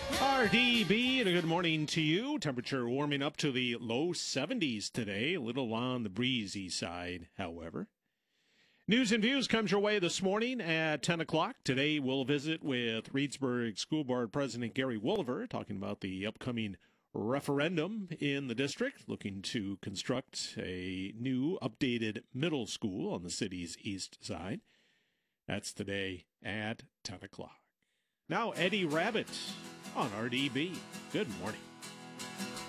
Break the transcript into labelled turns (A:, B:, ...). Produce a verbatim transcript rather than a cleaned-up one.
A: R D B, and a good morning to you. Temperature warming up to the low seventies today, a little on the breezy side, however. News and Views comes your way this morning at ten o'clock. Today we'll visit with Reedsburg School Board President Gary Wolliver, talking about the upcoming referendum in the district, looking to construct a new updated middle school on the city's east side. That's today at ten o'clock. Now Eddie Rabbit on R D B. Good morning.